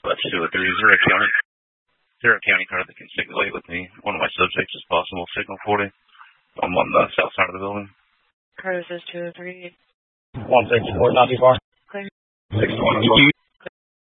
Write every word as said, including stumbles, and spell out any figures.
That's two oh three. Is there a county, is there a county car that can signal with me? One of my subjects is possible. Signal forty. I'm on the south side of the building. Car says two oh three. One six four, not too far. Clear. six twenty.